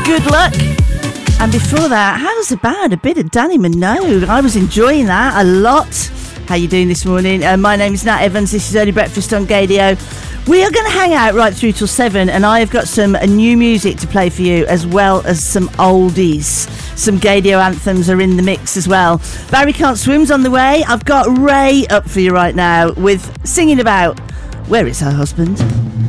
Good Luck. And before that, how's about a bit of Danny Minogue? I was enjoying that a lot. How you doing this morning? My name is Nat Evans. This is Early Breakfast on Gadio. We are going to hang out right through till 7, and I have got some new music to play for you, as well as some oldies. Some Gadio anthems are in the mix as well. Barry Can't Swim's on the way. I've got Ray up for you right now with singing about Where Is Her Husband?